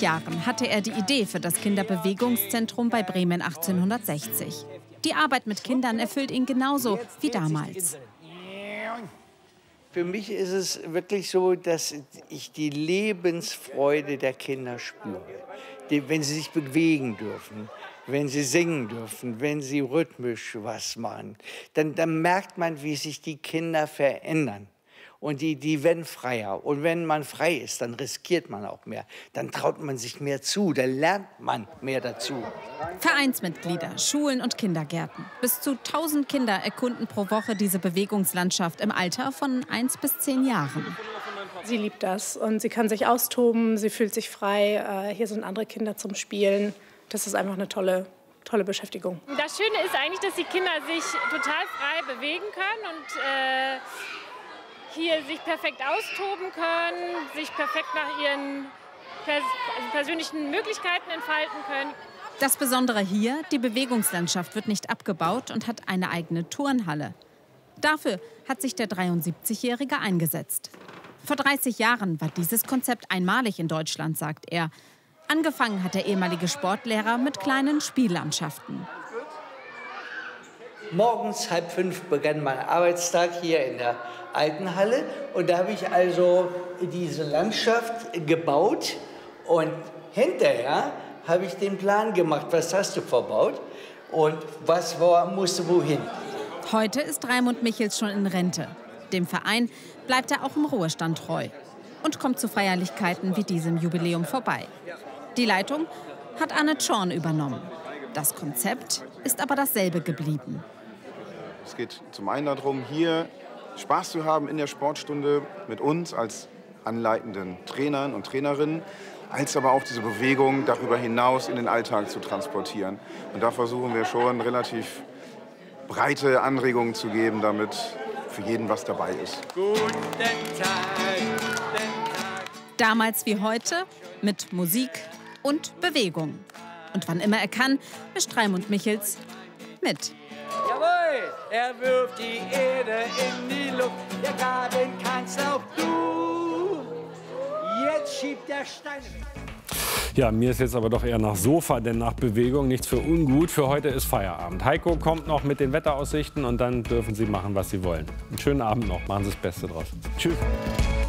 Jahren hatte er die Idee für das Kinderbewegungszentrum bei Bremen 1860. Die Arbeit mit Kindern erfüllt ihn genauso wie damals. Für mich ist es wirklich so, dass ich die Lebensfreude der Kinder spüre. Wenn sie sich bewegen dürfen, wenn sie singen dürfen, wenn sie rhythmisch was machen, dann merkt man, wie sich die Kinder verändern. Und die werden freier. Und wenn man frei ist, dann riskiert man auch mehr. Dann traut man sich mehr zu, dann lernt man mehr dazu. Vereinsmitglieder, Schulen und Kindergärten. Bis zu 1000 Kinder erkunden pro Woche diese Bewegungslandschaft im Alter von 1 bis 10 Jahren. Sie liebt das und sie kann sich austoben, sie fühlt sich frei. Hier sind andere Kinder zum Spielen. Das ist einfach eine tolle Beschäftigung. Das Schöne ist eigentlich, dass die Kinder sich total frei bewegen können und hier sich perfekt austoben können, sich perfekt nach ihren persönlichen Möglichkeiten entfalten können. Das Besondere hier, die Bewegungslandschaft wird nicht abgebaut und hat eine eigene Turnhalle. Dafür hat sich der 73-Jährige eingesetzt. Vor 30 Jahren war dieses Konzept einmalig in Deutschland, sagt er. Angefangen hat der ehemalige Sportlehrer mit kleinen Spiellandschaften. Morgens 4:30 begann mein Arbeitstag hier in der alten Halle. Und da habe ich also diese Landschaft gebaut. Und hinterher habe ich den Plan gemacht, was hast du verbaut und was musste wohin. Heute ist Raimund Michels schon in Rente. Dem Verein bleibt er auch im Ruhestand treu und kommt zu Feierlichkeiten wie diesem Jubiläum vorbei. Die Leitung hat Anne Zorn übernommen. Das Konzept ist aber dasselbe geblieben. Es geht zum einen darum, hier Spaß zu haben in der Sportstunde mit uns als anleitenden Trainern und Trainerinnen, als aber auch diese Bewegung darüber hinaus in den Alltag zu transportieren. Und da versuchen wir schon relativ breite Anregungen zu geben, damit für jeden was dabei ist. Guten Tag. Damals wie heute mit Musik und Bewegung. Und wann immer er kann, mischt Raimund Michels mit. Jawohl, er wirft die Erde in die Luft, der Garten kannst auch du. Jetzt schiebt der Stein weg. Ja, mir ist jetzt aber doch eher nach Sofa, denn nach Bewegung nichts für ungut. Für heute ist Feierabend. Heiko kommt noch mit den Wetteraussichten und dann dürfen Sie machen, was Sie wollen. Einen schönen Abend noch. Machen Sie das Beste draus. Tschüss.